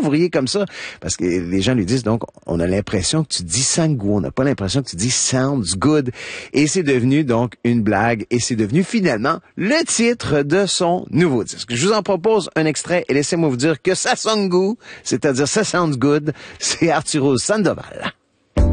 vous riez comme ça? Parce que les gens lui disent, donc, on a l'impression que tu dis Sangu, on n'a pas l'impression que tu dis sounds good. Et c'est devenu, donc, une blague, et c'est devenu finalement le titre de son nouveau disque. Je vous en propose un extrait, et laissez-moi vous dire que ça sonne goût, c'est-à-dire ça sounds good, c'est Arturo Sandoval.